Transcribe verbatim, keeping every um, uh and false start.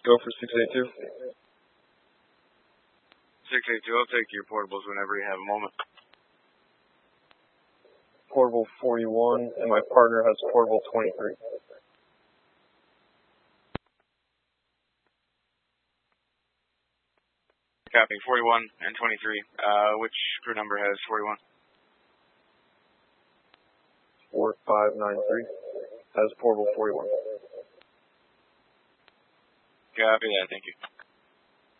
Go for six eight two. six eight two, I'll take your portables whenever you have a moment. Portable forty-one, and my partner has portable twenty-three. Copy, forty-one and twenty-three. Uh, which crew number has forty-one? four five nine three has portable forty-one. Copy that, thank you.